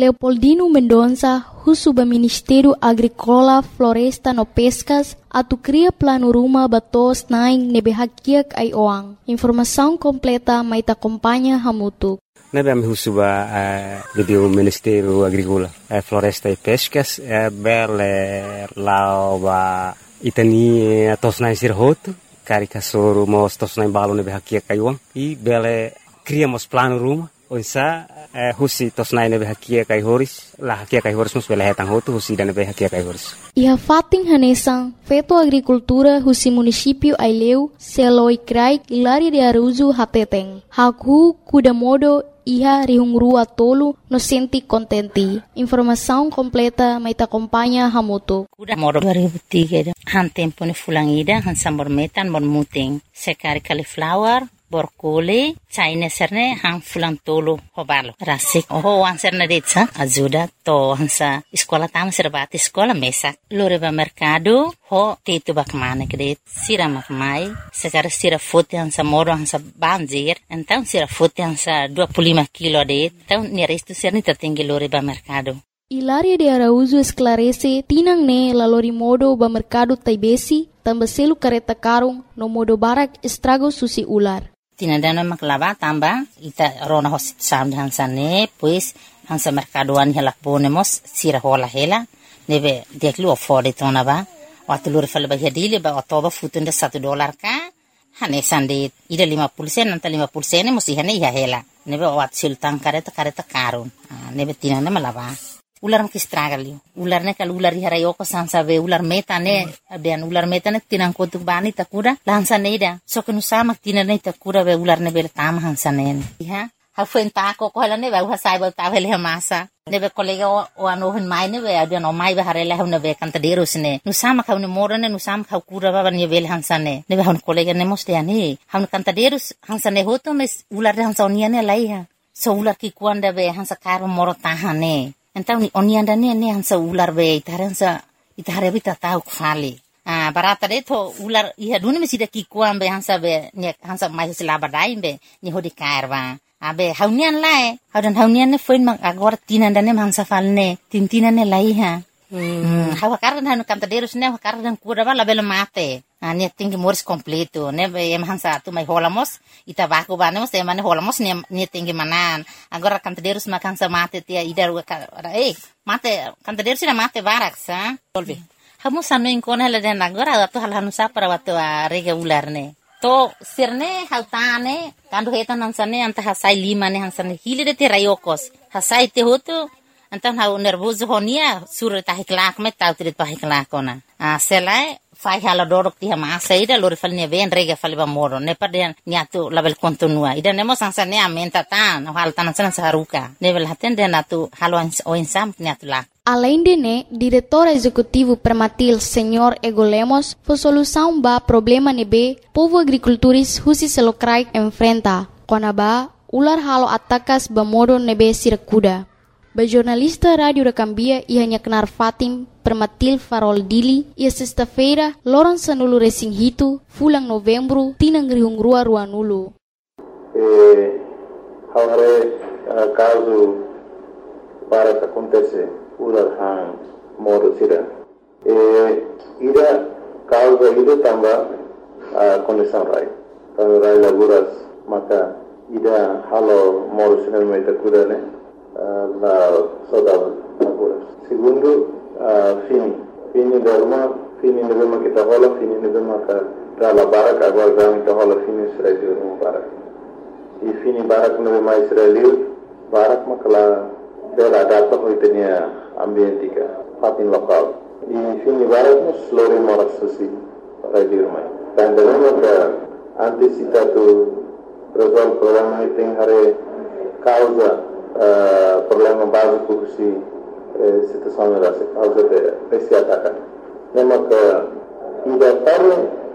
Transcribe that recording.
Leopoldino Mendonça, husuba Ministério Agrícola, Floresta no Pescas, atu cria plano rumah batos naing nebe hakiak ai oang. Informação completa mai ta acompanha hamutu. Nebe am husuba do Ministério Agrícola, Floresta e Pescas, bele lauba itani tosnai sirhoto, caricasoro mos tosnai balo nebe hakiak ai oang, e bele criamos plano rumah. Onsa husi tosnai nebe hakia kai horis la hakia kai horis mus bela hetang hotu husi dan nebe hakia kai horis. Iha fating hanesang feto agricultura husi município Aileu seloi krai Hilaria de Araújo hateteng. Haku kuda modo iha rihungrua tolu no senti contenti. Informação completa mai ta acompanha hamutu. Kuda modo 2003 han tempo ni fulangida han sambor metan bon muting sekari cauliflower borkole China serne hang fulang tolo hobalo rasik ho anserne detsa ajuda to hansa sekolah tam serbati sekolah mesak loreba mercado ho tetu bakmane kede sira makmai sekarang sira fote hansa moro hansa banjir então sira fote hansa 25 kilo de então ni resto serni tertinggi loreba mercado. Hilaria de Araújo esclarece tinang ne lalori modo ba mercado taibesi tambaselu kareta karung no modo barak estrago susi ular. Tinadana maklava tamba ita rona hosit sam hansane pues hansa mercadoan hela ponemos sira hola hela nebe deklu afford tona ba watulur fal ba hadile ba otoba futunda $1 ka hane sande ida 50% nanta 50% musi hane ya hela nebe wat sultan kareta karun nebe tinana malava ular makistragali ular ne kal ular harayoko sansa ve ular metane abian ular metane tinang kotuk bani takura lansa neida so kenu sama tinane takura ve ular ne bel tam hansanen ha ha fuenta ko hala ne va sai ba ta vele masa ne be kolega o ano hin mai ne ve abian o mai ba harela hune ve kanta deros ne nu sama khaune morane nu sama khakura ba ne vel hansane ne be hun kolega ne moste ani hun kanta deros hansane hoto mes ular hansonia ne laiha so ular ki kuanda ve hansa karo moro tahane. Então oni anda ne hansa ular be itare bita tau kfali barata de to ular iha duni mesida ki kuambe hansa be ne hansa mai sila badai be ni hodi karwa abe haunian lai haunian ne foin mang agora tinanda ne hansa falne tintina ne lai ha hawa kardan hanu kantaderos ne kardan kura bala bela mate ne tinggi moris completo ne be hansa tu mai holamos ita baku banemos te mane holamos ne tinggi manan agora kantaderos makan sa mate tia idar mate kantaderos ina mate barak sa tolvi hamu sanu inkona la den agora tu hal hanu sa para watu rega ular ne to sirne hautane kandu hetan hansane anta hasai 5 ne hansane hilide te rayokos hasai te hotu antan hau nervoso honia sur tahi klak met tau trit pahi klak ona selai fai hala dorok ti hama saida lor falne ven rega falba moro ne paden niatu label kontinua ida nemo sansane amenta tan hal tan san saruka level haten den atu halo oinsam niatu la. Além de ne, diretor executivo Permatil Senhor Ego Lemos, foi solução ba problema nebe povo agricultores husi selokrai enfrenta. Konaba ular halo atakas ba modo nebe sirakuda. Ba jornalista Rádio da Cambia ia nyaknar Fatim Permatil Farol Dili ia sexta-feira loran sanulu resing hitu fulang novembro tinang rihungrua ruanulu. Haware caso para que acontece ular hang modo sira. Ida causa ida tamba condição rai. Kalau rai laburas maka ida halo modo sira mai takuda ne la saudade laburas. Segundo fini derma fini nebema kita hola fini nebema ka dala barak agora gami ta hola fini Israel no barak. E fini barak nebema Israel barak makala dela data hoitenia ambientika fatin lokal. E fini barak no slore moras susi radio mai. Dan derma ka antisipatu resolve problema tem hare causa problema básico si situação da causa de esse ataque. Lembra que ainda para